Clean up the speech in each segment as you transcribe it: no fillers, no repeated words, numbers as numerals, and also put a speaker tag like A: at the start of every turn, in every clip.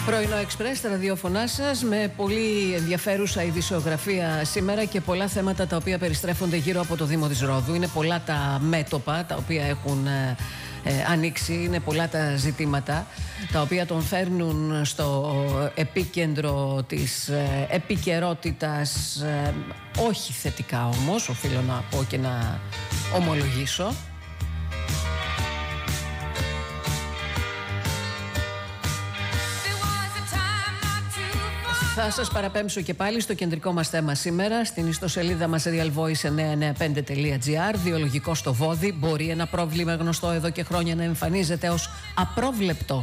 A: Πρωινό Εξπρές, τα ραδιόφωνά σας, με πολύ ενδιαφέρουσα ειδησιογραφία σήμερα και πολλά θέματα τα οποία περιστρέφονται γύρω από το Δήμο της Ρόδου. Είναι πολλά τα μέτωπα τα οποία έχουν ανοίξει, είναι πολλά τα ζητήματα τα οποία τον φέρνουν στο επίκεντρο της επικαιρότητας, όχι θετικά όμως, οφείλω να πω και να ομολογήσω. Θα σας παραπέμψω και πάλι στο κεντρικό μας θέμα σήμερα, στην ιστοσελίδα μας realvoice995.gr. Βιολογικό στο βόδι. Μπορεί ένα πρόβλημα γνωστό εδώ και χρόνια να εμφανίζεται ως απρόβλεπτο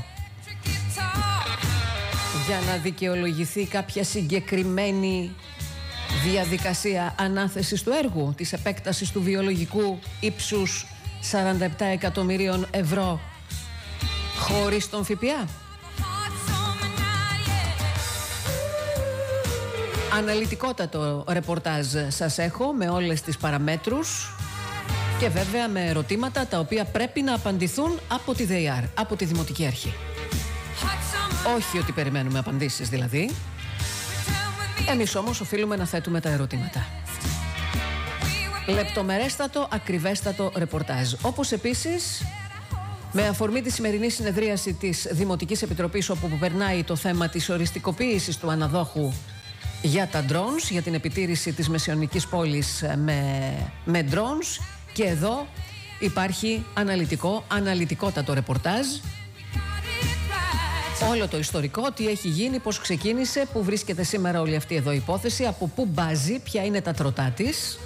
A: για να δικαιολογηθεί κάποια συγκεκριμένη διαδικασία ανάθεσης του έργου, της επέκτασης του βιολογικού ύψους 47 εκατομμυρίων ευρώ χωρίς τον ΦΠΑ. Αναλυτικότατο ρεπορτάζ σας έχω με όλες τις παραμέτρους και βέβαια με ερωτήματα τα οποία πρέπει να απαντηθούν από τη ΔΕΙΑΡ, από τη Δημοτική Αρχή. Όχι ότι περιμένουμε απαντήσεις δηλαδή. Εμείς όμως οφείλουμε να θέτουμε τα ερωτήματα. Λεπτομερέστατο, ακριβέστατο ρεπορτάζ. Όπως επίσης με αφορμή τη σημερινή συνεδρίαση της Δημοτικής Επιτροπής, όπου περνάει το θέμα της οριστικοποίησης του αναδόχου για τα drones, για την επιτήρηση της μεσαιωνικής πόλης με drones, και εδώ υπάρχει αναλυτικότατο ρεπορτάζ. Όλο το ιστορικό, τι έχει γίνει, πώς ξεκίνησε, πού βρίσκεται σήμερα όλη αυτή εδώ η υπόθεση, από πού μπάζει, ποια είναι τα τροτά της,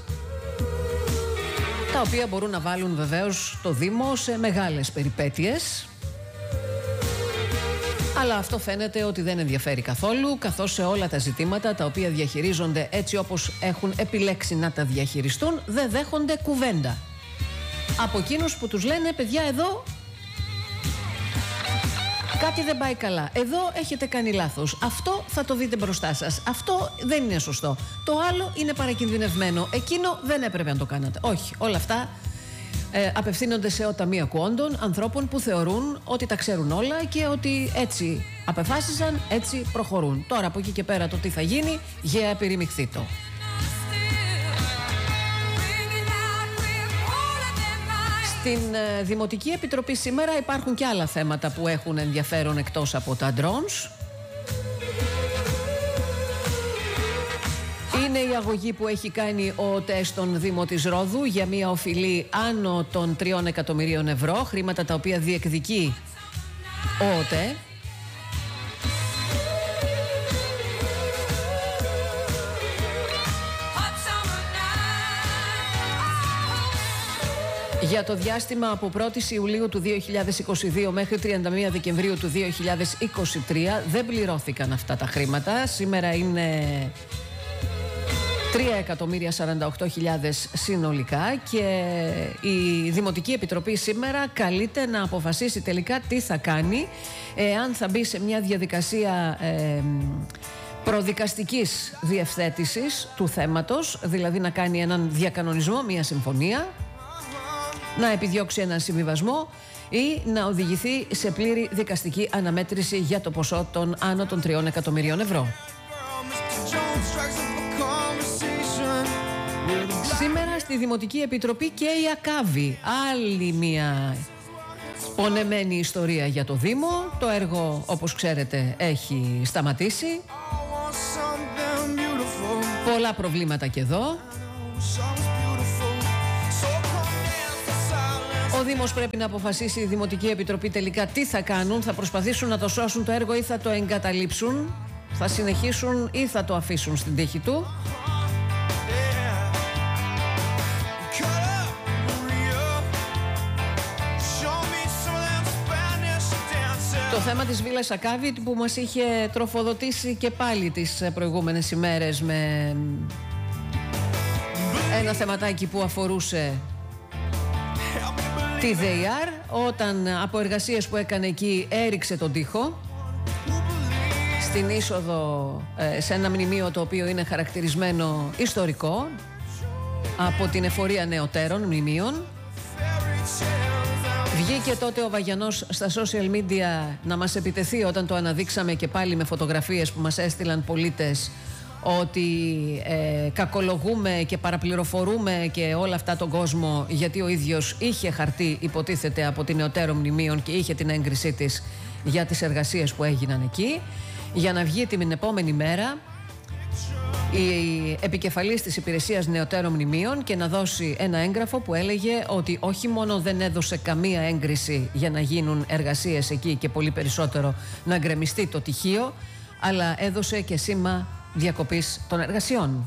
A: τα οποία μπορούν να βάλουν βεβαίως το Δήμο σε μεγάλες περιπέτειες. Αλλά αυτό φαίνεται ότι δεν ενδιαφέρει καθόλου, καθώς σε όλα τα ζητήματα τα οποία διαχειρίζονται έτσι όπως έχουν επιλέξει να τα διαχειριστούν, δεν δέχονται κουβέντα από εκείνους που τους λένε: παιδιά, εδώ κάτι δεν πάει καλά, εδώ έχετε κάνει λάθος, αυτό θα το δείτε μπροστά σας, αυτό δεν είναι σωστό, το άλλο είναι παρακινδυνευμένο, εκείνο δεν έπρεπε να το κάνατε. Όχι, όλα αυτά απευθύνονται σε οταμία κουόντων, ανθρώπων που θεωρούν ότι τα ξέρουν όλα και ότι έτσι απεφάσισαν, έτσι προχωρούν. Τώρα από εκεί και πέρα το τι θα γίνει, γεια περιμιχθήτο. Στην Δημοτική Επιτροπή σήμερα υπάρχουν και άλλα θέματα που έχουν ενδιαφέρον εκτός από τα drones. Είναι η αγωγή που έχει κάνει ο ΟΤΕ στον Δήμο της Ρόδου για μια οφειλή άνω των 3 εκατομμυρίων ευρώ, χρήματα τα οποία διεκδικεί ο ΟΤΕ. Για το διάστημα από 1η Ιουλίου του 2022 μέχρι 31 Δεκεμβρίου του 2023 δεν πληρώθηκαν αυτά τα χρήματα. Σήμερα είναι 3.048.000 συνολικά και η Δημοτική Επιτροπή σήμερα καλείται να αποφασίσει τελικά τι θα κάνει, εάν θα μπει σε μια διαδικασία προδικαστικής διευθέτησης του θέματος, δηλαδή να κάνει έναν διακανονισμό, μια συμφωνία, να επιδιώξει έναν συμβιβασμό ή να οδηγηθεί σε πλήρη δικαστική αναμέτρηση για το ποσό των άνω των 3 εκατομμυρίων ευρώ. Σήμερα στη Δημοτική Επιτροπή και η ΑΚΑΒΗ, άλλη μια πονεμένη ιστορία για το Δήμο. Το έργο, όπως ξέρετε, έχει σταματήσει. Πολλά προβλήματα και εδώ. Ο Δήμος πρέπει να αποφασίσει, η Δημοτική Επιτροπή τελικά τι θα κάνουν. Θα προσπαθήσουν να το σώσουν το έργο ή θα το εγκαταλείψουν, θα συνεχίσουν ή θα το αφήσουν στην τύχη του. Το θέμα της Βίλας Ακάβη που μας είχε τροφοδοτήσει και πάλι τις προηγούμενες ημέρες με ένα θεματάκι που αφορούσε τη ΔΕΙΑΡ, όταν από εργασίες που έκανε εκεί έριξε τον τοίχο στην είσοδο σε ένα μνημείο το οποίο είναι χαρακτηρισμένο ιστορικό από την εφορία νεωτέρων μνημείων. Βγήκε τότε ο Βαγιανός στα social media να μας επιτεθεί όταν το αναδείξαμε και πάλι με φωτογραφίες που μας έστειλαν πολίτες ότι κακολογούμε και παραπληροφορούμε και όλα αυτά τον κόσμο, γιατί ο ίδιος είχε χαρτί, υποτίθεται, από την Νεωτέρω Μνημείων και είχε την έγκρισή της για τις εργασίες που έγιναν εκεί, για να βγει την επόμενη μέρα η επικεφαλής της Υπηρεσίας Νεωτέρω Μνημείων και να δώσει ένα έγγραφο που έλεγε ότι όχι μόνο δεν έδωσε καμία έγκριση για να γίνουν εργασίες εκεί και πολύ περισσότερο να γκρεμιστεί το τυχείο, αλλά έδωσε και σήμα διακοπής των εργασιών.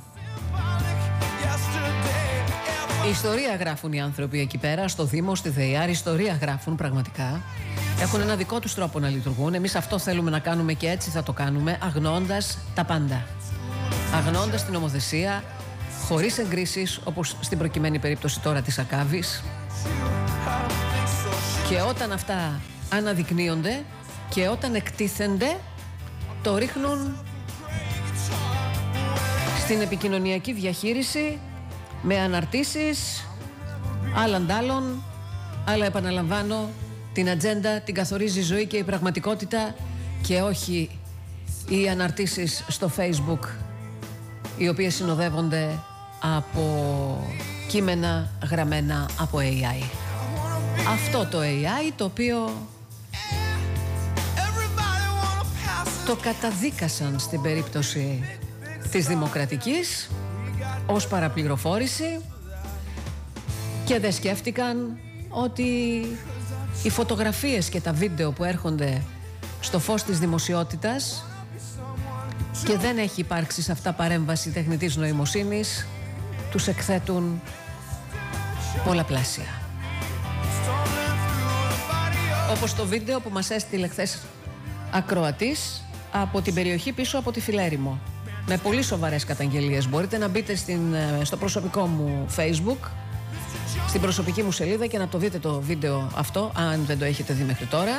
A: Η ιστορία γράφουν οι άνθρωποι εκεί πέρα, στο Δήμο, στη ΔΕΙΑΡ, ιστορία γράφουν πραγματικά. Έχουν ένα δικό τους τρόπο να λειτουργούν. Εμείς αυτό θέλουμε να κάνουμε και έτσι θα το κάνουμε, αγνοώντας τα πάντα. Αγνοώντας την νομοθεσία, χωρίς εγκρίσεις, όπως στην προκειμένη περίπτωση τώρα της Ακάβης. Και όταν αυτά αναδεικνύονται και όταν εκτίθενται, το ρίχνουν στην επικοινωνιακή διαχείριση με αναρτήσεις άλλων, αλλά επαναλαμβάνω, την ατζέντα την καθορίζει η ζωή και η πραγματικότητα και όχι οι αναρτήσεις στο Facebook, οι οποίες συνοδεύονται από κείμενα γραμμένα από AI. Αυτό το AI το οποίο το καταδίκασαν στην περίπτωση της Δημοκρατικής ως παραπληροφόρηση και δεν σκέφτηκαν ότι οι φωτογραφίες και τα βίντεο που έρχονται στο φως της δημοσιότητας και δεν έχει υπάρξει σε αυτά παρέμβαση τεχνητής νοημοσύνης, τους εκθέτουν πολλαπλάσια. Όπως το βίντεο που μας έστειλε χθες ακροατής από την περιοχή πίσω από τη Φιλέρημο, με πολύ σοβαρές καταγγελίες. Μπορείτε να μπείτε στο προσωπικό μου Facebook, στην προσωπική μου σελίδα και να το δείτε το βίντεο αυτό, αν δεν το έχετε δει μέχρι τώρα.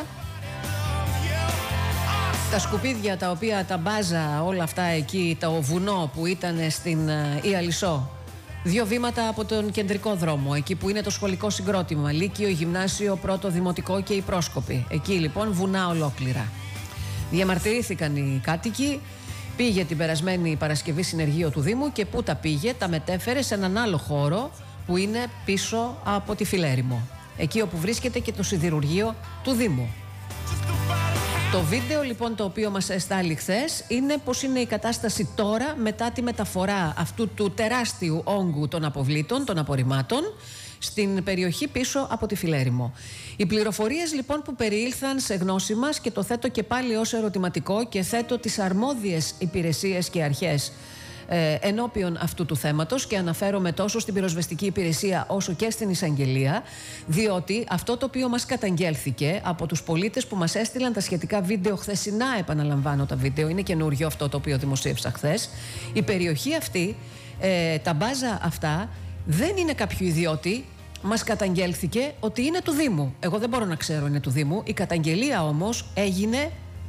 A: Τα σκουπίδια τα οποία τα μπάζα όλα αυτά εκεί, το βουνό που ήταν στην Ιαλισσό, 2 βήματα από τον κεντρικό δρόμο, εκεί που είναι το σχολικό συγκρότημα, Λύκειο, Γυμνάσιο, Πρώτο Δημοτικό και οι πρόσκοποι. Εκεί λοιπόν βουνά ολόκληρα. Διαμαρτυρήθηκαν οι κάτοικοι, πήγε την περασμένη Παρασκευή συνεργείο του Δήμου και πού τα πήγε, τα μετέφερε σε έναν άλλο χώρο που είναι πίσω από τη Φιλέρημο, εκεί όπου βρίσκεται και το σιδηρουργείο του Δήμου. Το βίντεο λοιπόν το οποίο μας εστάλει χθες είναι πως είναι η κατάσταση τώρα μετά τη μεταφορά αυτού του τεράστιου όγκου των αποβλήτων, των απορριμμάτων στην περιοχή πίσω από τη Φιλέρημο. Οι πληροφορίες λοιπόν που περιήλθαν σε γνώση μας, και το θέτω και πάλι ως ερωτηματικό και θέτω τις αρμόδιες υπηρεσίες και αρχές ενώπιον αυτού του θέματος, και αναφέρομαι τόσο στην πυροσβεστική υπηρεσία όσο και στην εισαγγελία, διότι αυτό το οποίο μας καταγγέλθηκε από τους πολίτες που μας έστειλαν τα σχετικά βίντεο χθεσινά, επαναλαμβάνω τα βίντεο, είναι καινούριο αυτό το οποίο δημοσίευσα χθες, η περιοχή αυτή, τα μπάζα αυτά δεν είναι κάποιου ιδιώτη. Μας καταγγέλθηκε ότι είναι του Δήμου. Εγώ δεν μπορώ να ξέρω είναι του Δήμου. Η καταγγελία όμως έγινε,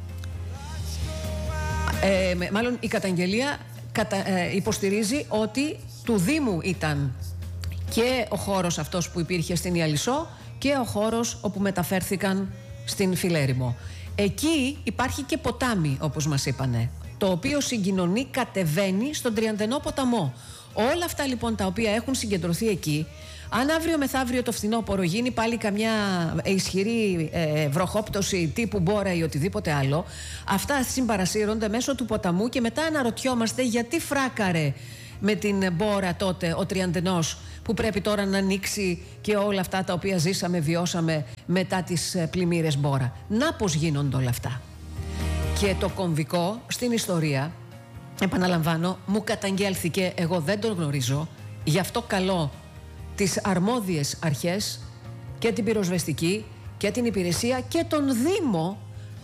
A: μάλλον η καταγγελία υποστηρίζει ότι του Δήμου ήταν και ο χώρος αυτός που υπήρχε στην Ιαλισσό και ο χώρος όπου μεταφέρθηκαν στην Φιλέρημο. Εκεί υπάρχει και ποτάμι, όπως μας είπανε, το οποίο συγκοινωνεί, κατεβαίνει στον Τριαντενό ποταμό. Όλα αυτά λοιπόν τα οποία έχουν συγκεντρωθεί εκεί, αν αύριο μεθαύριο το φθινόπωρο γίνει πάλι καμιά ισχυρή βροχόπτωση τύπου Μπόρα ή οτιδήποτε άλλο, αυτά συμπαρασύρονται μέσω του ποταμού και μετά αναρωτιόμαστε γιατί φράκαρε με την Μπόρα τότε ο Τριαντενός, που πρέπει τώρα να ανοίξει και όλα αυτά τα οποία ζήσαμε, βιώσαμε μετά τις πλημμύρες Μπόρα. Να πως γίνονται όλα αυτά. Και το κομβικό στην ιστορία, επαναλαμβάνω, μου καταγγέλθηκε, εγώ δεν τον γνωρίζω, γι' αυτό καλώ τις αρμόδιες αρχές και την πυροσβεστική και την υπηρεσία και τον Δήμο,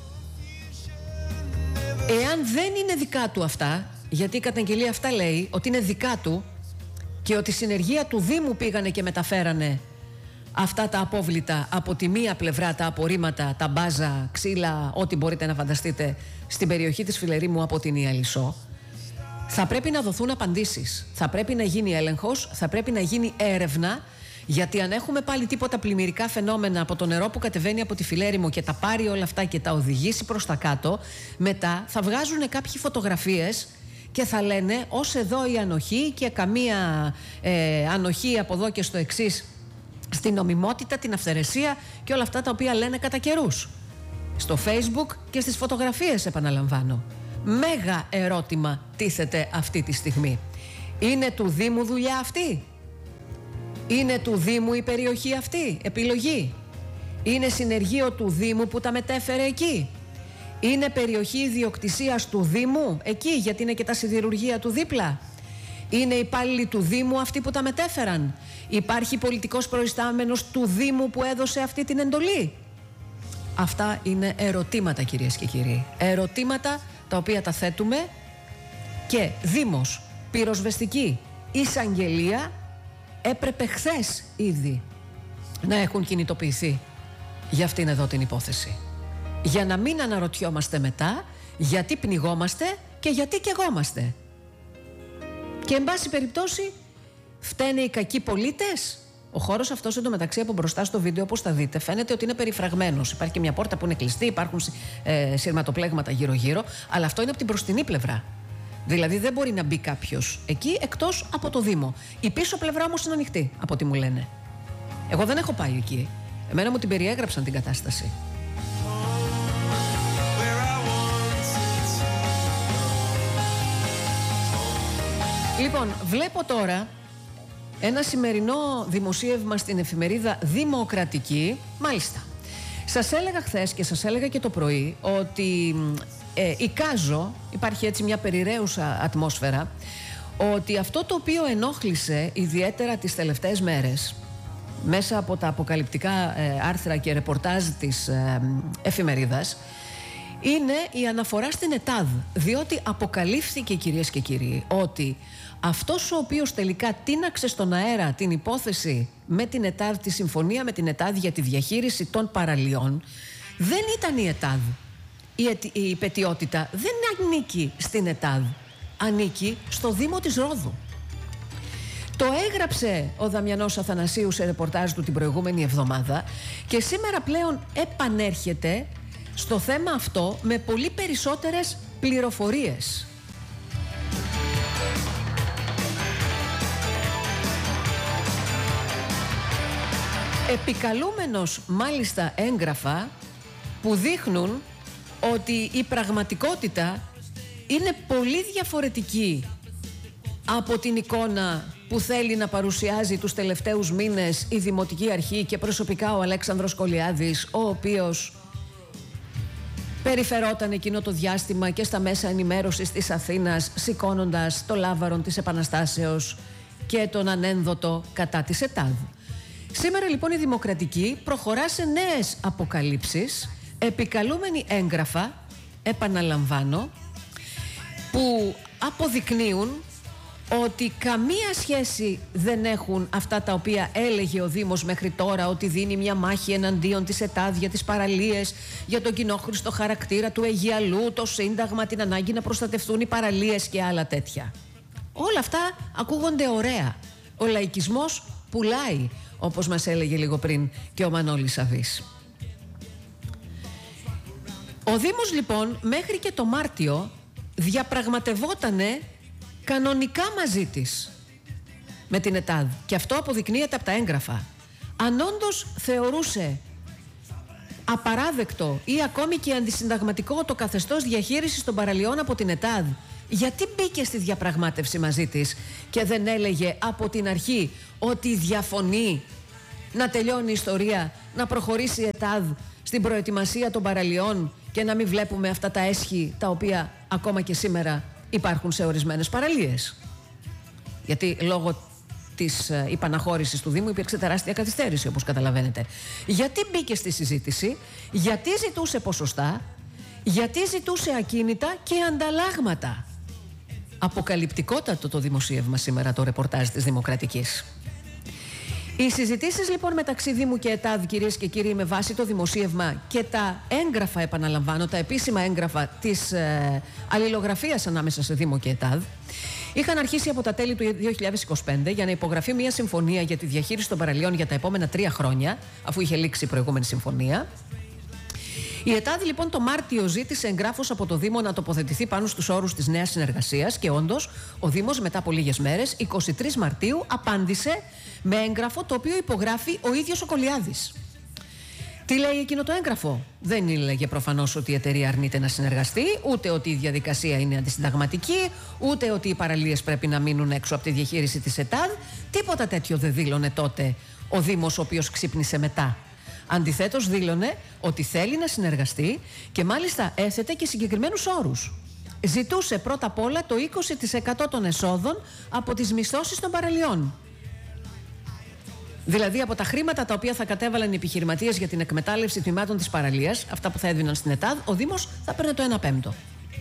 A: εάν δεν είναι δικά του αυτά, γιατί η καταγγελία αυτά λέει ότι είναι δικά του και ότι συνεργεία του Δήμου πήγανε και μεταφέρανε αυτά τα απόβλητα από τη μία πλευρά, τα απορρίμματα, τα μπάζα, ξύλα, ό,τι μπορείτε να φανταστείτε, στην περιοχή της Φιλερήμου από την Ιαλισσό, θα πρέπει να δοθούν απαντήσεις. Θα πρέπει να γίνει έλεγχος, θα πρέπει να γίνει έρευνα Γιατί αν έχουμε πάλι τίποτα πλημμυρικά φαινόμενα από το νερό που κατεβαίνει από τη Φιλέρημο και τα πάρει όλα αυτά και τα οδηγήσει προς τα κάτω, μετά θα βγάζουν κάποιοι φωτογραφίες και θα λένε ως εδώ η ανοχή και καμία ανοχή από εδώ και στο εξής στην νομιμότητα, την αυθαιρεσία και όλα αυτά τα οποία λένε κατά καιρούς. Στο Facebook και στις φωτογραφίες, επαναλαμβάνω. Μέγα ερώτημα τίθεται αυτή τη στιγμή. Είναι του Δήμου δουλειά αυτή? Είναι του Δήμου η περιοχή αυτή επιλογή? Είναι συνεργείο του Δήμου που τα μετέφερε εκεί? Είναι περιοχή ιδιοκτησίας του Δήμου εκεί, γιατί είναι και τα σιδηρουργεία του δίπλα? Είναι υπάλληλοι του Δήμου αυτοί που τα μετέφεραν? Υπάρχει πολιτικός προϊστάμενος του Δήμου που έδωσε αυτή την εντολή? Αυτά είναι ερωτήματα, κυρίες και κύριοι. Ερωτήματα τα οποία τα θέτουμε και Δήμος, πυροσβεστική, εισαγγελία έπρεπε χθες ήδη να έχουν κινητοποιηθεί για αυτήν εδώ την υπόθεση. Για να μην αναρωτιόμαστε μετά γιατί πνιγόμαστε και γιατί καιγόμαστε. Και εν πάση περιπτώσει φταίνε οι κακοί πολίτες. Ο χώρος αυτός εντωμεταξύ από μπροστά στο βίντεο, όπως θα δείτε, φαίνεται ότι είναι περιφραγμένος. Υπάρχει και μια πόρτα που είναι κλειστή, υπάρχουν σειρματοπλέγματα γύρω-γύρω, αλλά αυτό είναι από την μπροστινή πλευρά. Δηλαδή δεν μπορεί να μπει κάποιος εκεί εκτός από το Δήμο. Η πίσω πλευρά όμως είναι ανοιχτή, από ό,τι μου λένε. Εγώ δεν έχω πάει εκεί. Εμένα μου την περιέγραψαν την κατάσταση. Λοιπόν, βλέπω τώρα ένα σημερινό δημοσίευμα στην εφημερίδα Δημοκρατική. Μάλιστα, σας έλεγα χθες και σας έλεγα και το πρωί ότι εικάζω, υπάρχει έτσι μια περιραίουσα ατμόσφαιρα, ότι αυτό το οποίο ενόχλησε ιδιαίτερα τις τελευταίες μέρες μέσα από τα αποκαλυπτικά άρθρα και ρεπορτάζ της εφημερίδας είναι η αναφορά στην ΕΤΑΔ, διότι αποκαλύφθηκε, κυρίες και κύριοι, ότι αυτός ο οποίος τελικά τίναξε στον αέρα την υπόθεση με την ΕΤΑΔ, τη συμφωνία με την ΕΤΑΔ για τη διαχείριση των παραλιών, δεν ήταν η ΕΤΑΔ. Η πετιότητα δεν ανήκει στην ΕΤΑΔ, ανήκει στο Δήμο της Ρόδου. Το έγραψε ο Δαμιανός Αθανασίου σε ρεπορτάζ του την προηγούμενη εβδομάδα και σήμερα πλέον επανέρχεται στο θέμα αυτό με πολύ περισσότερες πληροφορίες. Επικαλούμενος μάλιστα έγγραφα που δείχνουν ότι η πραγματικότητα είναι πολύ διαφορετική από την εικόνα που θέλει να παρουσιάζει τους τελευταίους μήνες η Δημοτική Αρχή και προσωπικά ο Αλέξανδρος Κολιάδης, ο οποίος περιφερόταν εκείνο το διάστημα και στα μέσα ενημέρωσης της Αθήνας, σηκώνοντας το λάβαρον της Επαναστάσεως και τον ανένδοτο κατά της ΕΤΑΔ. Σήμερα λοιπόν η Δημοκρατική προχωρά σε νέες αποκαλύψεις, επικαλούμενοι έγγραφα, επαναλαμβάνω, που αποδεικνύουν ότι καμία σχέση δεν έχουν αυτά τα οποία έλεγε ο Δήμος μέχρι τώρα, ότι δίνει μια μάχη εναντίον της ΕΤΑΔ για τις παραλίες, για τον κοινόχρηστο χαρακτήρα του Αιγιαλού, το Σύνταγμα, την ανάγκη να προστατευτούν οι παραλίες και άλλα τέτοια. Όλα αυτά ακούγονται ωραία. Ο λαϊκισμός πουλάει, όπως μας έλεγε λίγο πριν και ο Μανώλης Σαβής. Ο Δήμος λοιπόν μέχρι και το Μάρτιο διαπραγματευότανε κανονικά μαζί της με την ΕΤΑΔ και αυτό αποδεικνύεται από τα έγγραφα. Αν όντως θεωρούσε απαράδεκτο ή ακόμη και αντισυνταγματικό το καθεστώς διαχείρισης των παραλιών από την ΕΤΑΔ, γιατί μπήκε στη διαπραγμάτευση μαζί της και δεν έλεγε από την αρχή ότι διαφωνεί να τελειώνει η ιστορία, να προχωρήσει η ΕΤΑΔ στην προετοιμασία των παραλιών και να μην βλέπουμε αυτά τα έσχη τα οποία ακόμα και σήμερα υπάρχουν σε ορισμένες παραλίες? Γιατί λόγω της υπαναχώρησης του Δήμου υπήρξε τεράστια καθυστέρηση, όπως καταλαβαίνετε. Γιατί μπήκε στη συζήτηση, γιατί ζητούσε ποσοστά, γιατί ζητούσε ακίνητα και ανταλλάγματα? Αποκαλυπτικότατο το δημοσίευμα σήμερα, το ρεπορτάζ της Δημοκρατικής. Οι συζητήσεις λοιπόν μεταξύ Δήμου και ΕΤΑΔ, κυρίες και κύριοι, με βάση το δημοσίευμα και τα έγγραφα, επαναλαμβάνω, τα επίσημα έγγραφα της αλληλογραφίας ανάμεσα σε Δήμο και ΕΤΑΔ, είχαν αρχίσει από τα τέλη του 2025 για να υπογραφεί μια συμφωνία για τη διαχείριση των παραλίων για τα επόμενα 3 χρόνια, αφού είχε λήξει η προηγούμενη συμφωνία. Η ΕΤΑΔ λοιπόν το Μάρτιο ζήτησε εγγράφος από το Δήμο να τοποθετηθεί πάνω στους όρους της νέας συνεργασίας και όντως ο Δήμος μετά από λίγες μέρες, 23 Μαρτίου, απάντησε με έγγραφο το οποίο υπογράφει ο ίδιος ο Κολιάδης. Τι λέει εκείνο το έγγραφο? Δεν έλεγε προφανώς ότι η εταιρεία αρνείται να συνεργαστεί, ούτε ότι η διαδικασία είναι αντισυνταγματική, ούτε ότι οι παραλίες πρέπει να μείνουν έξω από τη διαχείριση της ΕΤΑΔ. Τίποτα τέτοιο δεν δήλωνε τότε ο Δήμος, ο οποίος ξύπνησε μετά. Αντιθέτως δήλωνε ότι θέλει να συνεργαστεί και μάλιστα έθετε και συγκεκριμένους όρους. Ζητούσε πρώτα απ' όλα το 20% των εσόδων από τις μισθώσεις των παραλιών. Δηλαδή από τα χρήματα τα οποία θα κατέβαλαν οι επιχειρηματίες για την εκμετάλλευση τμήματων της παραλίας, αυτά που θα έδιναν στην ΕΤΑΔ, ο Δήμος θα παίρνε το 1/5.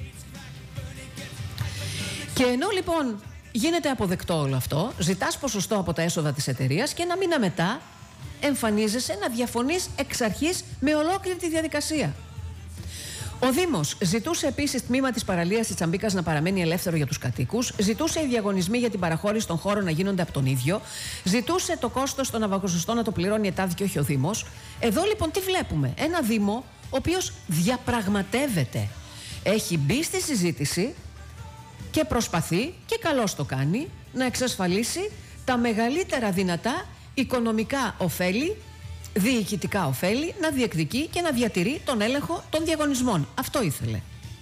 A: Και ενώ λοιπόν γίνεται αποδεκτό όλο αυτό, ζητάς ποσοστό από τα έσοδα της εταιρείας και ένα μήνα μετά εμφανίζεσαι να διαφωνείς εξ αρχής με ολόκληρη τη διαδικασία. Ο Δήμος ζητούσε επίσης τμήμα της παραλίας της Τσαμπίκας να παραμένει ελεύθερο για τους κατοίκους, ζητούσε οι διαγωνισμοί για την παραχώρηση των χώρων να γίνονται από τον ίδιο, ζητούσε το κόστος των αβακοσωστών να το πληρώνει η ΕΤΑΔ και όχι ο Δήμος. Εδώ λοιπόν τι βλέπουμε? Ένα Δήμο ο οποίος διαπραγματεύεται, έχει μπει στη συζήτηση και προσπαθεί, και καλώς το κάνει, να εξασφαλίσει τα μεγαλύτερα δυνατά οικονομικά ωφέλη, διοικητικά ωφέλη, να διεκδικεί και να διατηρεί τον έλεγχο των διαγωνισμών. Αυτό ήθελε.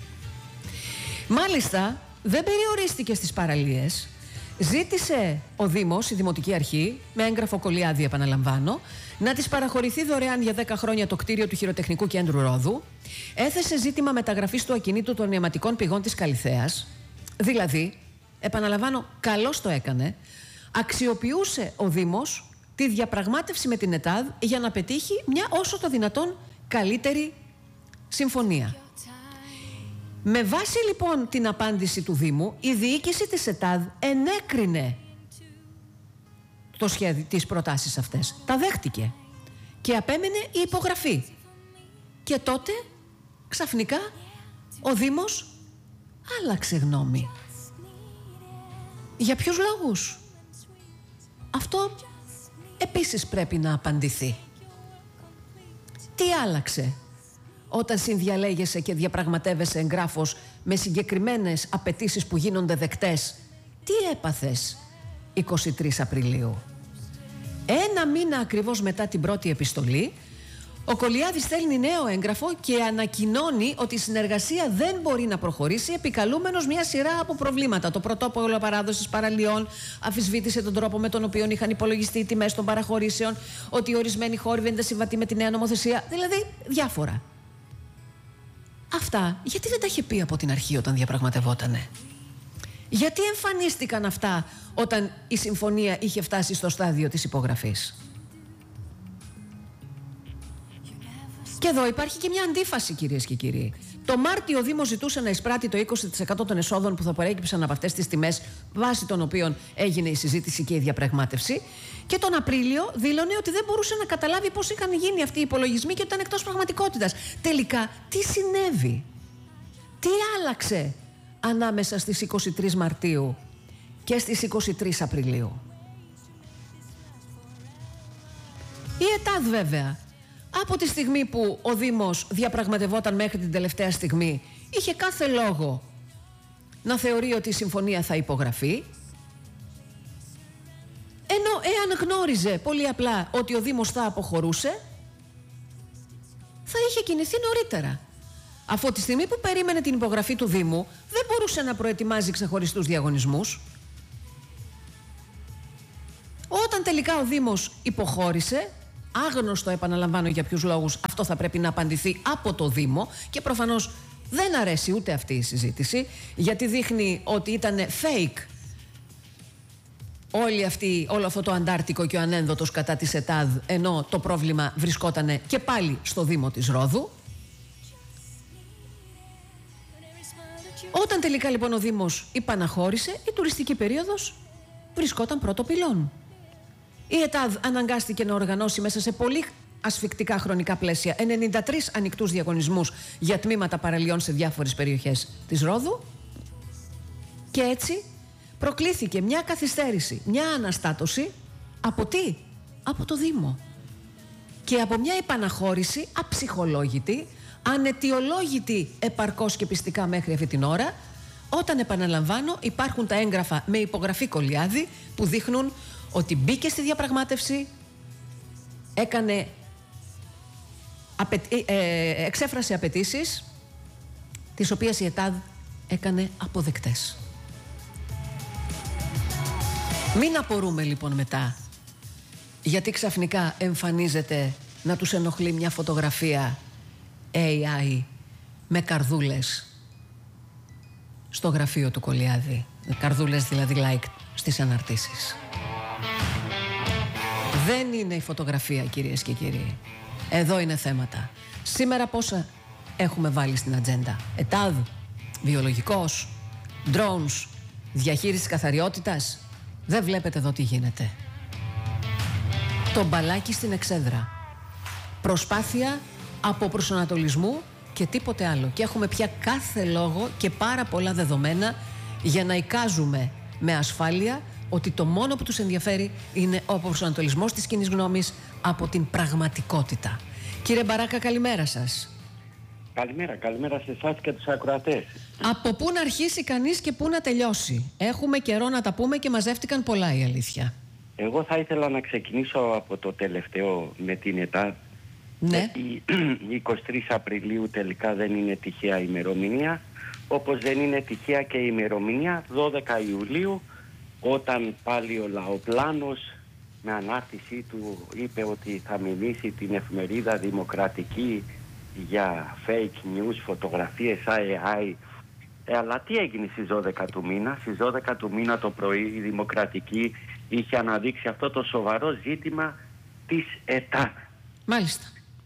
A: Μάλιστα δεν περιορίστηκε στις παραλίες. Ζήτησε ο Δήμος, η Δημοτική Αρχή, με έγγραφο Κολιάδη επαναλαμβάνω, να της παραχωρηθεί δωρεάν για 10 χρόνια το κτίριο του Χειροτεχνικού Κέντρου Ρόδου. Έθεσε ζήτημα μεταγραφής του ακινήτου των νεωματικών πηγών της Καλιθέας. Δηλαδή, επαναλαμβάνω, καλώς το έκανε, αξιοποιούσε ο Δήμος τη διαπραγμάτευση με την ΕΤΑΔ για να πετύχει μια όσο το δυνατόν καλύτερη συμφωνία. Με βάση λοιπόν την απάντηση του Δήμου, η διοίκηση της ΕΤΑΔ ενέκρινε το σχέδιο, τις προτάσεις αυτές. Τα δέχτηκε και απέμενε η υπογραφή. Και τότε ξαφνικά ο Δήμος άλλαξε γνώμη. Για ποιους λόγους? Αυτό επίσης πρέπει να απαντηθεί. Τι άλλαξε όταν συνδιαλέγεσαι και διαπραγματεύεσαι εγγράφος με συγκεκριμένες απαιτήσεις που γίνονται δεκτές? Τι έπαθες 23 Απριλίου? Ένα μήνα ακριβώς μετά την πρώτη επιστολή, ο Κολιάδης στέλνει νέο έγγραφο και ανακοινώνει ότι η συνεργασία δεν μπορεί να προχωρήσει, επικαλούμενος μια σειρά από προβλήματα. Το πρωτόκολλο παράδοσης παραλιών, αμφισβήτησε τον τρόπο με τον οποίο είχαν υπολογιστεί οι τιμές των παραχωρήσεων, ότι ορισμένοι χώροι δεν ήταν συμβατοί με τη νέα νομοθεσία, δηλαδή διάφορα. Αυτά γιατί δεν τα είχε πει από την αρχή όταν διαπραγματευότανε? Γιατί εμφανίστηκαν αυτά όταν η συμφωνία είχε φτάσει στο στάδιο της υπογραφής? Και εδώ υπάρχει και μια αντίφαση, κυρίες και κύριοι. Το Μάρτιο ο Δήμος ζητούσε να εισπράττει το 20% των εσόδων που θα προέκυψαν από αυτές τις τιμές, βάσει των οποίων έγινε η συζήτηση και η διαπραγμάτευση. Και τον Απρίλιο δήλωνε ότι δεν μπορούσε να καταλάβει πώς είχαν γίνει αυτοί οι υπολογισμοί και ότι ήταν εκτός πραγματικότητας. Τελικά, τι συνέβη? Τι άλλαξε ανάμεσα στις 23 Μαρτίου και στις 23 Απριλίου? Η ΕΤΑΔ βέβαια, από τη στιγμή που ο Δήμος διαπραγματευόταν μέχρι την τελευταία στιγμή, είχε κάθε λόγο να θεωρεί ότι η συμφωνία θα υπογραφεί, ενώ εάν γνώριζε πολύ απλά ότι ο Δήμος θα αποχωρούσε, θα είχε κινηθεί νωρίτερα. Από τη στιγμή που περίμενε την υπογραφή του Δήμου, δεν μπορούσε να προετοιμάζει ξεχωριστούς διαγωνισμούς. Όταν τελικά ο Δήμος υποχώρησε, άγνωστο επαναλαμβάνω για ποιους λόγους, αυτό θα πρέπει να απαντηθεί από το Δήμο και προφανώς δεν αρέσει ούτε αυτή η συζήτηση, γιατί δείχνει ότι ήταν fake όλο αυτό το αντάρτικο και ο ανένδοτος κατά της ΕΤΑΔ, ενώ το πρόβλημα βρισκόταν και πάλι στο Δήμο της Ρόδου. Όταν τελικά λοιπόν ο Δήμος υπαναχώρησε, η τουριστική περίοδος βρισκόταν πρώτο πυλών. Η ΕΤΑΔ αναγκάστηκε να οργανώσει μέσα σε πολύ ασφικτικά χρονικά πλαίσια 93 ανοιχτούς διαγωνισμούς για τμήματα παραλιών σε διάφορες περιοχές της Ρόδου και έτσι προκλήθηκε μια καθυστέρηση, μια αναστάτωση από τι? Από το Δήμο και από μια επαναχώρηση αψυχολόγητη, αναιτιολόγητη επαρκώς και πιστικά μέχρι αυτή την ώρα, όταν, επαναλαμβάνω, υπάρχουν τα έγγραφα με υπογραφή Κολιάδη που δείχνουν ότι μπήκε στη διαπραγμάτευση, εξέφρασε απαιτήσεις, τις οποίες η ΕΤΑΔ έκανε αποδεκτές. Μην απορούμε λοιπόν μετά γιατί ξαφνικά εμφανίζεται να τους ενοχλεί μια φωτογραφία AI με καρδούλες στο γραφείο του Κολιάδη. Καρδούλες δηλαδή like στις αναρτήσεις. Δεν είναι η φωτογραφία, κυρίες και κύριοι. Εδώ είναι θέματα. Σήμερα πόσα έχουμε βάλει στην ατζέντα? ΕΤΑΔ, βιολογικός, drones, διαχείριση καθαριότητας. Δεν βλέπετε εδώ τι γίνεται? Το μπαλάκι στην εξέδρα. Προσπάθεια αποπροσανατολισμού και τίποτε άλλο. Και έχουμε πια κάθε λόγο και πάρα πολλά δεδομένα για να εικάζουμε με ασφάλεια ότι το μόνο που τους ενδιαφέρει είναι ο αποπροσανατολισμός της κοινής γνώμης από την πραγματικότητα. Κύριε Μπαράκα, καλημέρα σας.
B: Καλημέρα σε εσάς και τους ακροατές.
A: Από πού να αρχίσει κανείς και πού να τελειώσει? Έχουμε καιρό να τα πούμε και μαζεύτηκαν πολλά, η αλήθεια.
B: Εγώ θα ήθελα να ξεκινήσω από το τελευταίο με την ΕΤΑΔ.
A: Ναι.
B: Η 23 Απριλίου τελικά δεν είναι τυχαία ημερομηνία, όπως δεν είναι τυχαία και η ημερομηνία 12 Ιουλίου, όταν πάλι ο Λαοπλάνος με ανάρτησή του είπε ότι θα μιμήσει την εφημερίδα Δημοκρατική για fake news, φωτογραφίες, AI. Αλλά τι έγινε στις 12 του μήνα? Στις 12 του μήνα το πρωί η Δημοκρατική είχε αναδείξει αυτό το σοβαρό ζήτημα της ΕΤΑΔ.
A: Μάλιστα.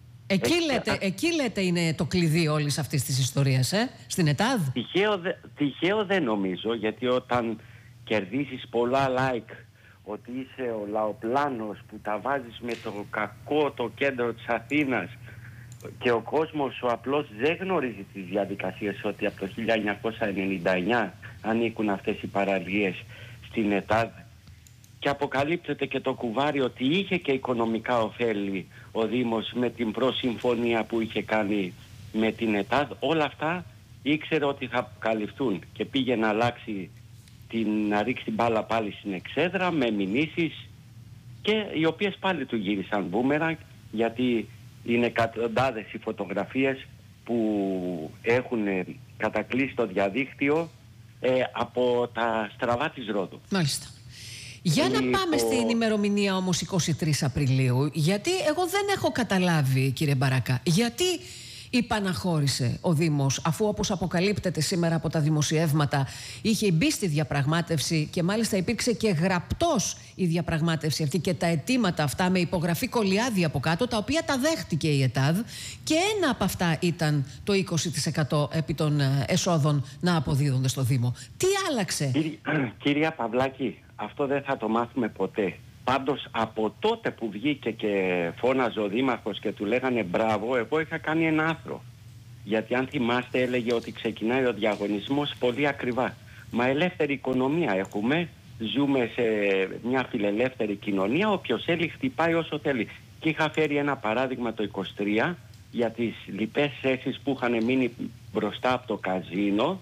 A: Εκεί λέτε είναι το κλειδί όλης αυτής της ιστορίας, στην ΕΤΑΔ.
B: Τυχαίο δεν νομίζω, γιατί όταν κερδίσεις πολλά like ότι είσαι ο Λαοπλάνος που τα βάζεις με το κακό το κέντρο της Αθήνας και ο κόσμος ο απλός δεν γνωρίζει τις διαδικασίες, ότι από το 1999 ανήκουν αυτές οι παραλίες στην ΕΤΑΔ, και αποκαλύπτεται και το κουβάρι ότι είχε και οικονομικά ωφέλη ο Δήμος με την προσυμφωνία που είχε κάνει με την ΕΤΑΔ. Όλα αυτά ήξερε ότι θα καλυφθούν και πήγε να αλλάξει, να ρίξει την μπάλα πάλι στην εξέδρα με μηνύσεις, και οι οποίες πάλι του γύρισαν μπούμεραγκ, γιατί είναι εκατοντάδες οι φωτογραφίες που έχουν κατακλείσει το διαδίκτυο από τα στραβά της Ρόδου.
A: Μάλιστα. Για να πάμε στην ημερομηνία όμως 23 Απριλίου, γιατί εγώ δεν έχω καταλάβει, κύριε Μπαράκα, γιατί υπαναχώρησε ο Δήμος, αφού όπως αποκαλύπτεται σήμερα από τα δημοσιεύματα είχε μπει στη διαπραγμάτευση και μάλιστα υπήρξε και γραπτός η διαπραγμάτευση αυτή και τα αιτήματα αυτά με υπογραφή Κολιάδη από κάτω, τα οποία τα δέχτηκε η ΕΤΑΔ, και ένα από αυτά ήταν το 20% επί των εσόδων να αποδίδονται στο Δήμο. Τι άλλαξε?
B: Κυρία Παυλάκη, αυτό δεν θα το μάθουμε ποτέ. Πάντως από τότε που βγήκε και φώναζε ο Δήμαρχος και του λέγανε μπράβο, εγώ είχα κάνει ένα άρθρο. Γιατί αν θυμάστε έλεγε ότι ξεκινάει ο διαγωνισμός πολύ ακριβά. Μα ελεύθερη οικονομία έχουμε, ζούμε σε μια φιλελεύθερη κοινωνία, όποιος θέλει χτυπάει όσο θέλει. Και είχα φέρει ένα παράδειγμα το 23 για τις λοιπές θέσεις που είχαν μείνει μπροστά από το καζίνο,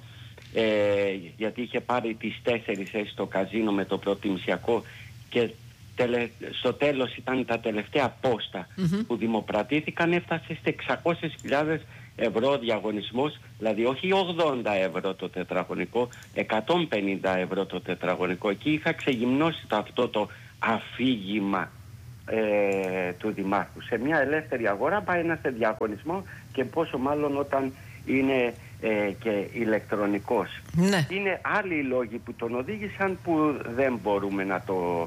B: γιατί είχε πάρει τις 4 θέσεις στο καζίνο με το προτιμησιακό και στο τέλος ήταν τα τελευταία πόστα που δημοπρατήθηκαν, έφτασε στις 600.000 ευρώ διαγωνισμός, δηλαδή όχι 80 ευρώ το τετραγωνικό, 150 ευρώ το τετραγωνικό. Εκεί είχα ξεγυμνώσει αυτό το αφήγημα του Δημάρχου. Σε μια ελεύθερη αγορά πάει ένα σε διαγωνισμό, και πόσο μάλλον όταν είναι και ηλεκτρονικός.
A: Ναι.
B: Είναι άλλοι οι λόγοι που τον οδήγησαν που δεν μπορούμε να το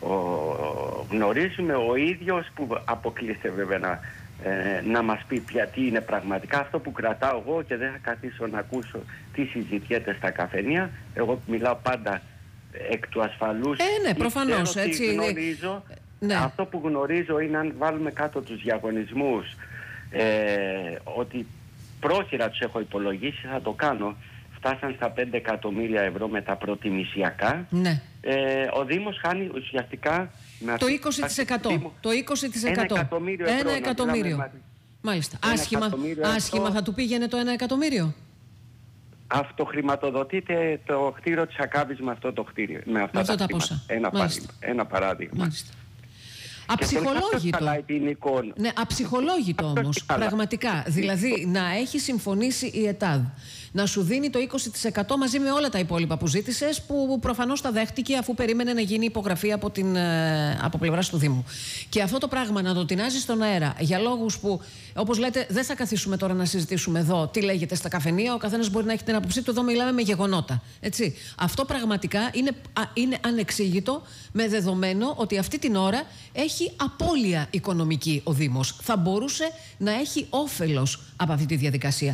B: γνωρίζουμε. Ο ίδιος που αποκλείσε βέβαια να μας πει πια τι είναι πραγματικά. Αυτό που κρατάω εγώ, και δεν θα καθίσω να ακούσω τι συζητιέται στα καφενεία, εγώ μιλάω πάντα εκ του ασφαλούς.
A: Ναι, προφανώς, έτσι.
B: Γνωρίζω
A: Ναι.
B: Αυτό που γνωρίζω είναι, αν βάλουμε κάτω τους διαγωνισμούς, ότι πρόχειρα τους έχω υπολογίσει, θα το κάνω, φτάσαν στα 5 εκατομμύρια ευρώ με τα προτιμησιακά.
A: Ναι.
B: Ο Δήμος χάνει ουσιαστικά με
A: το 20%. Το 20%.
B: 1 εκατομμύριο ευρώ.
A: 1 εκατομμύριο. Μάλιστα. Άσχημα θα του πήγαινε το 1 εκατομμύριο.
B: Αυτοχρηματοδοτείται το κτίριο της Ακάβης με αυτό το κτίριο. Με αυτά τα ποσά. Ένα παράδειγμα.
A: Μάλιστα. Αψυχολόγητο. Ναι, αψυχολόγητο όμως, πραγματικά. Δηλαδή, να έχει συμφωνήσει η ΕΤΑΔ να σου δίνει το 20% μαζί με όλα τα υπόλοιπα που ζήτησες, που προφανώς τα δέχτηκε αφού περίμενε να γίνει υπογραφή από πλευράς του Δήμου. Και αυτό το πράγμα να το τεινάζει στον αέρα για λόγους που, όπως λέτε, δεν θα καθίσουμε τώρα να συζητήσουμε εδώ τι λέγεται στα καφενεία. Ο καθένας μπορεί να έχει την άποψή του. Εδώ μιλάμε με γεγονότα. Έτσι. Αυτό πραγματικά είναι ανεξήγητο, με δεδομένο ότι αυτή την ώρα έχει απώλεια οικονομική ο Δήμος. Θα μπορούσε να έχει όφελος από αυτή τη διαδικασία.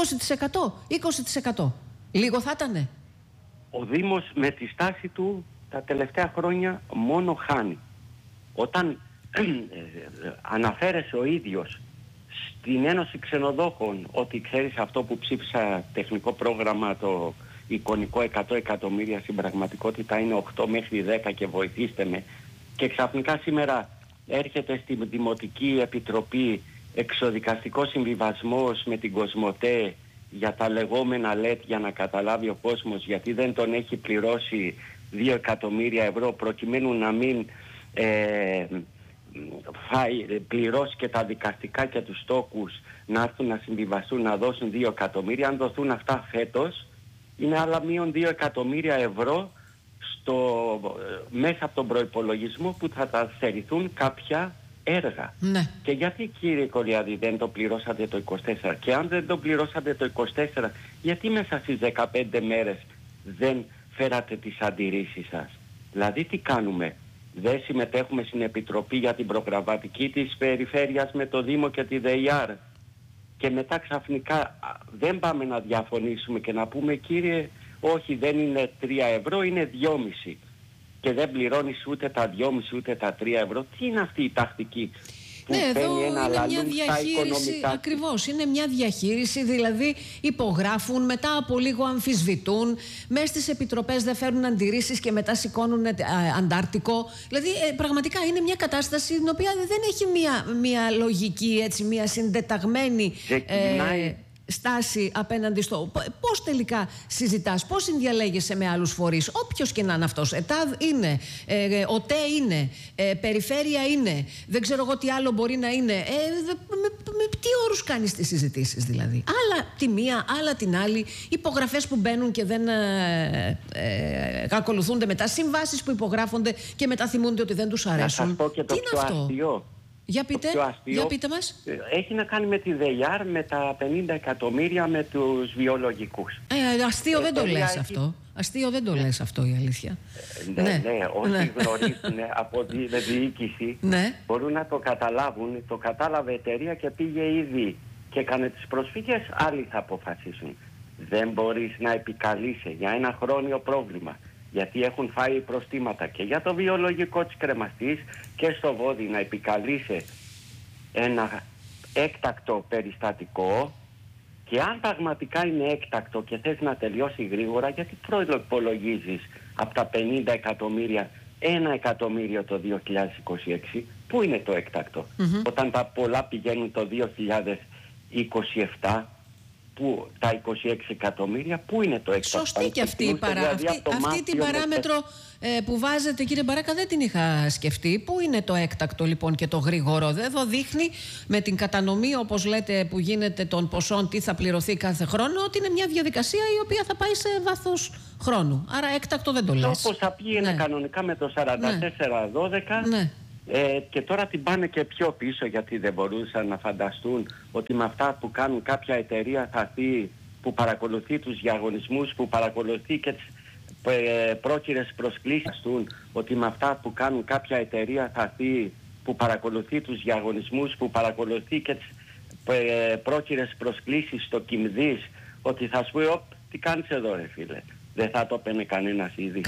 A: 20%. Λίγο θα ήτανε.
B: Ο Δήμος με τη στάση του τα τελευταία χρόνια μόνο χάνει. Όταν αναφέρεσαι ο ίδιος στην Ένωση Ξενοδόχων ότι ξέρεις αυτό που ψήφισα τεχνικό πρόγραμμα, το εικονικό 100 εκατομμύρια, στην πραγματικότητα είναι 8 μέχρι 10 και βοηθήστε με, και ξαφνικά σήμερα έρχεται στη Δημοτική Επιτροπή εξοδικαστικό συμβιβασμός με την Κοσμοτέ για τα λεγόμενα LED, για να καταλάβει ο κόσμος γιατί δεν τον έχει πληρώσει 2 εκατομμύρια ευρώ, προκειμένου να μην πληρώσει και τα δικαστικά και τους τόκους, να έρθουν να συμβιβαστούν, να δώσουν 2 εκατομμύρια. Αν δοθούν αυτά φέτος, είναι άλλα μείον 2 εκατομμύρια ευρώ μέσα από τον προϋπολογισμό που θα τα στερηθούν κάποια έργα.
A: Ναι.
B: Και γιατί, κύριε Κολιάδη, δεν το πληρώσατε το 24? Και αν δεν το πληρώσατε το 24, γιατί μέσα στις 15 μέρες δεν φέρατε τις αντιρρήσεις σας? Δηλαδή τι κάνουμε? Δεν συμμετέχουμε στην Επιτροπή για την Προγραμματική της Περιφέρειας με το Δήμο και τη ΔΕΙΑΡ? Και μετά ξαφνικά δεν πάμε να διαφωνήσουμε και να πούμε, κύριε, όχι, δεν είναι 3 ευρώ, είναι 2,5. Και δεν πληρώνεις ούτε τα 2,5 ούτε τα 3 ευρώ. Τι είναι αυτή η τακτική που παίρνει ένα λαλούν στα οικονομικά?
A: Ακριβώς, είναι μια διαχείριση, δηλαδή υπογράφουν, μετά από λίγο αμφισβητούν, μέσα στις επιτροπές δεν φέρνουν αντιρρήσεις και μετά σηκώνουν αντάρτικο. Δηλαδή πραγματικά είναι μια κατάσταση την οποία δεν έχει μια λογική, έτσι, μια συντεταγμένη στάση απέναντι στο πώς τελικά συζητάς, πώς συνδιαλέγεσαι με άλλους φορείς, όποιος και να είναι αυτός. ΕΤΑΔ είναι, ΟΤΕ είναι, περιφέρεια είναι, δεν ξέρω εγώ τι άλλο μπορεί να είναι. Με τι όρους κάνεις τις συζητήσεις δηλαδή? Άλλα τη μία, άλλα την άλλη, υπογραφές που μπαίνουν και δεν ακολουθούνται μετά, συμβάσεις που υπογράφονται και μετά θυμούνται ότι δεν τους αρέσουν.
B: Να σας πω και το πιο αστείο.
A: Για πείτε μας.
B: Έχει να κάνει με τη ΔΕΙΑΡ, με τα 50 εκατομμύρια με τους βιολογικούς.
A: Αστείο δεν το λες αυτό. Αστείο δεν το λες αυτό, η αλήθεια.
B: Ναι, όσοι γνωρίζουν από τη διοίκηση μπορούν να το καταλάβουν. Το κατάλαβε εταιρεία και πήγε ήδη και έκανε τις προσφύγες, άλλοι θα αποφασίσουν. Δεν μπορείς να επικαλείσαι για ένα χρόνιο πρόβλημα, γιατί έχουν φάει προστήματα και για το βιολογικό της κρεμαστής και στο Βόδι, να επικαλείσαι ένα έκτακτο περιστατικό, και αν πραγματικά είναι έκτακτο και θες να τελειώσει γρήγορα, γιατί προϋπολογίζεις από τα 50 εκατομμύρια 1 εκατομμύριο το 2026? Πού είναι το έκτακτο? Όταν τα πολλά πηγαίνουν το 2027, που τα 26 εκατομμύρια, πού είναι το έκτακτο?
A: Σωστή και αυτή αυτή την παράμετρο που βάζετε, κύριε Μπαράκα, δεν την είχα σκεφτεί. Πού είναι το έκτακτο λοιπόν και το γρήγορο? Εδώ δείχνει με την κατανομή, όπως λέτε, που γίνεται των ποσών, τι θα πληρωθεί κάθε χρόνο, ότι είναι μια διαδικασία η οποία θα πάει σε βάθος χρόνου. Άρα έκτακτο δεν το λες.
B: Όπως θα πήγαινε κανονικά με το 44-12. Και τώρα την πάνε και πιο πίσω, γιατί δεν μπορούσαν να φανταστούν ότι με αυτά που κάνουν κάποια εταιρεία θα έρθει, που παρακολουθεί τους διαγωνισμούς, που παρακολουθεί και τις πρόκειρες προσκλήσεις, ότι με αυτά που κάνουν κάποια εταιρεία θα έρθει, που παρακολουθεί τους διαγωνισμούς, που παρακολουθεί και τις πρόκειρες προσκλήσεις στο Κιμδής, ότι θα σου πει, τι κάνεις εδώ ρε φίλε? Δεν θα το πένε κανένας ήδη?